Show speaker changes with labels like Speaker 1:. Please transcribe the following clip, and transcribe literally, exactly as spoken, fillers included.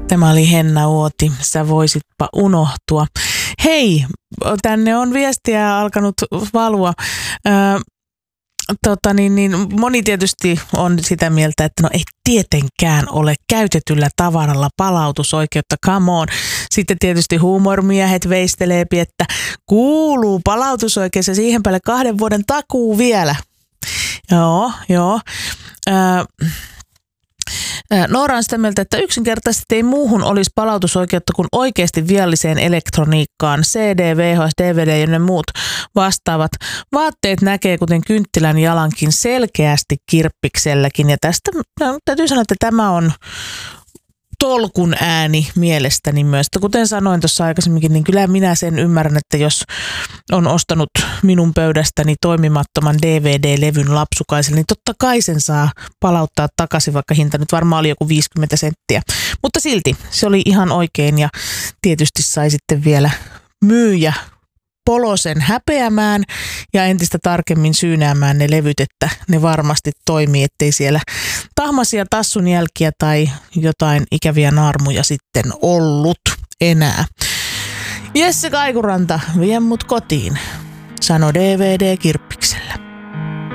Speaker 1: Tämä oli Henna Uoti, sä voisitpa unohtua. Hei, tänne on viestiä alkanut valua. Öö, tota niin, niin, moni tietysti on sitä mieltä, että no ei tietenkään ole käytetyllä tavaralla palautusoikeutta, come on. Sitten tietysti huumormiehet veisteleepi, että kuuluu palautusoikeus ja siihen päälle kahden vuoden takuu vielä. Joo, joo. Öö, Noora on sitä mieltä, että yksinkertaisesti ei muuhun olisi palautusoikeutta kuin oikeasti vialliseen elektroniikkaan. C D, V H S, D V D ja ne muut vastaavat. Vaatteet näkee kuten kynttilän jalankin selkeästi kirppikselläkin. Ja tästä no, täytyy sanoa, että tämä on tolkun ääni mielestäni myös. Kuten sanoin tuossa aikaisemminkin, niin kyllä minä sen ymmärrän, että jos on ostanut minun pöydästäni toimimattoman D V D-levyn lapsukaiselle, niin totta kai sen saa palauttaa takaisin, vaikka hinta nyt varmaan oli joku viisikymmentä senttiä. Mutta silti se oli ihan oikein ja tietysti sai sitten vielä myyjä polosen häpeämään ja entistä tarkemmin syynäämään ne levyt, että ne varmasti toimii, ettei siellä tahmaisia tassun jälkiä tai jotain ikäviä naarmuja sitten ollut enää. Jesse Kaikuranta, vie mut kotiin, sano D V D-kirppi.